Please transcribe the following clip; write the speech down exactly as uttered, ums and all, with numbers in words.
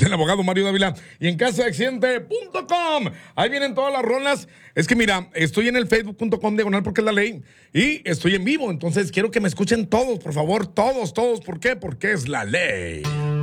el abogado Mario Dávila y en casa de accidente punto com. Ahí vienen todas las rolas. Es que mira, estoy en el facebook punto com diagonal porque es la ley y estoy en vivo, entonces quiero que me escuchen todos, por favor, todos, todos. ¿Por qué? Porque es la ley.